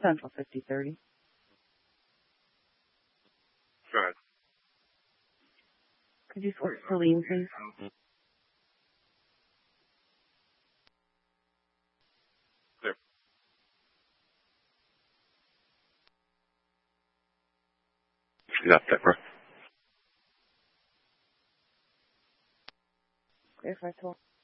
Central 5030. Go ahead. Could you switch to Celine, please? There. Yeah, Pepper. If I told